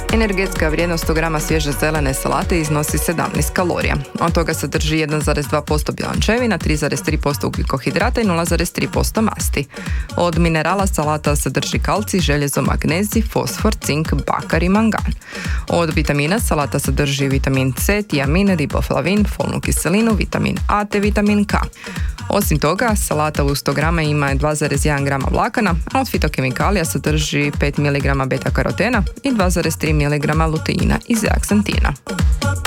Energetska vrijednost 100 grama svježe zelene salate iznosi 17 kalorija. Od toga sadrži 1,2% bjelančevina, 3,3% ugljikohidrata i 0,3% masti. Od minerala salata sadrži kalcij, željezo, magnezij, fosfor, cink, bakar i mangan. Od vitamina salata sadrži vitamin C, tiamin, riboflavin, folnu kiselinu, vitamin A te vitamin K. Osim toga, salata u 100 grama ima 2,1 grama vlakana, a od fitokemikalija sadrži 5 mg beta-karotena i 2,3 mg luteina i zeaksantina.